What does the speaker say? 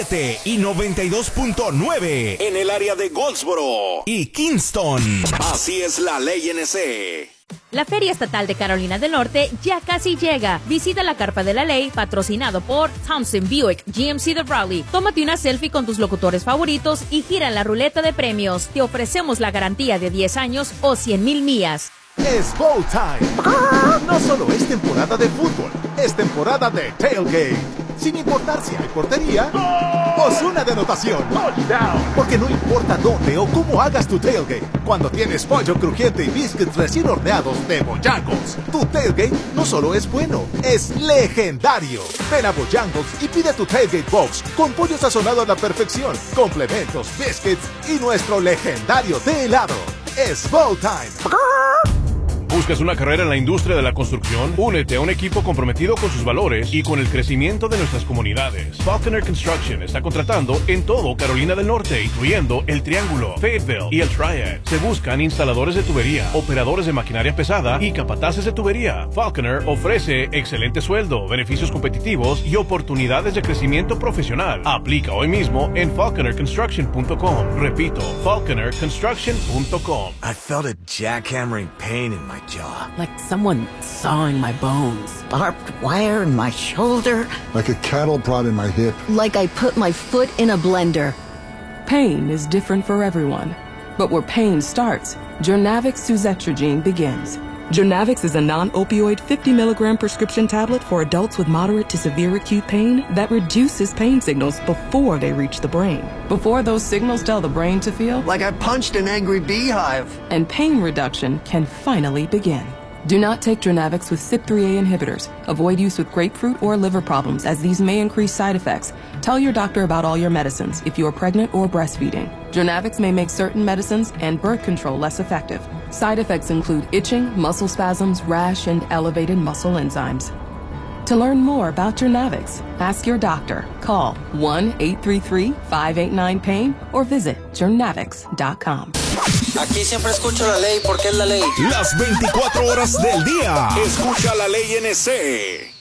y 92.9 en el área de Goldsboro y Kingston. Así es la ley NC. La Feria Estatal de Carolina del Norte ya casi llega. Visita la Carpa de la Ley, patrocinado por Thompson Buick GMC de Raleigh. Tómate una selfie con tus locutores favoritos y gira en la ruleta de premios. Te ofrecemos la garantía de 10 años o 100,000 millas. Es Bowl Time. No solo es temporada de fútbol, es temporada de tailgate. Sin importar si hay portería o zona de anotación. Porque no importa dónde o cómo hagas tu tailgate, cuando tienes pollo crujiente y biscuits recién horneados de Bojangles, tu tailgate no solo es bueno, es legendario. Ven a Bojangles y pide tu tailgate box con pollo sazonado a la perfección, complementos, biscuits y nuestro legendario de helado. Es Bowl Time. ¿Buscas una carrera en la industria de la construcción? Únete a un equipo comprometido con sus valores y con el crecimiento de nuestras comunidades. Falconer Construction está contratando en todo Carolina del Norte, incluyendo el Triángulo, Fayetteville y el Triad. Se buscan instaladores de tubería, operadores de maquinaria pesada y capataces de tubería. Falconer ofrece excelente sueldo, beneficios competitivos y oportunidades de crecimiento profesional. Aplica hoy mismo en falconerconstruction.com. Repito, falconerconstruction.com. I felt a jackhammering pain in my jaw. Like someone sawing my bones. Barbed wire in my shoulder. Like a cattle prod in my hip. Like I put my foot in a blender. Pain is different for everyone. But where pain starts, Jurnavix suzetrigine begins. Jurnavix is a non-opioid 50-milligram prescription tablet for adults with moderate to severe acute pain that reduces pain signals before they reach the brain. Before those signals tell the brain to feel Like I punched an angry beehive. And pain reduction can finally begin. Do not take Jurnavix with CYP3A inhibitors. Avoid use with grapefruit or liver problems, as these may increase side effects. Tell your doctor about all your medicines if you are pregnant or breastfeeding. Jurnavix may make certain medicines and birth control less effective. Side effects include itching, muscle spasms, rash, and elevated muscle enzymes. To learn more about Jurnavix, ask your doctor. Call 1-833-589-PAIN or visit jurnavix.com. Aquí siempre escucho la ley porque es la ley. Las 24 horas del día. Escucha la ley NC.